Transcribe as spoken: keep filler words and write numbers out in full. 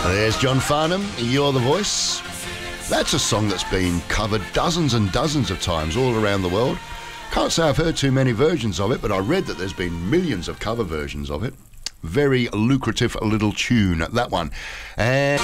There's John Farnham, You're the Voice. That's a song that's been covered dozens and dozens of times all around the world. Can't say I've heard too many versions of it, but I read that there's been millions of cover versions of it. Very lucrative little tune, that one. And